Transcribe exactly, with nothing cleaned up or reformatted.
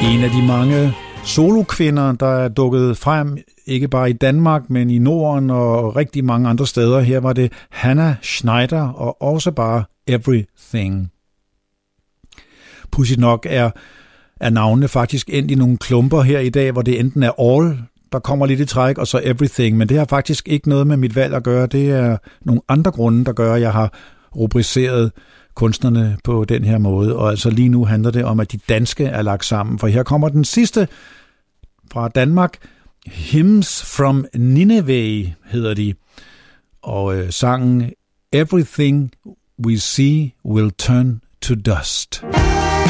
En af de mange solokvinder, der er dukket frem, ikke bare i Danmark, men i Norden og rigtig mange andre steder. Her var det Hannah Schneider og også bare Everything. Pudsigt nok er, er navnene faktisk endt i nogle klumper her i dag, hvor det enten er All, der kommer lidt i træk, og så Everything. Men det har faktisk ikke noget med mit valg at gøre. Det er nogle andre grunde, der gør, at jeg har rubriceret kunstnerne på den her måde. Og altså lige nu handler det om, at de danske er lagt sammen. For her kommer den sidste fra Danmark. Hymns from Nineveh hedder de. Og øh, sangen Everything We See Will Turn to Dust.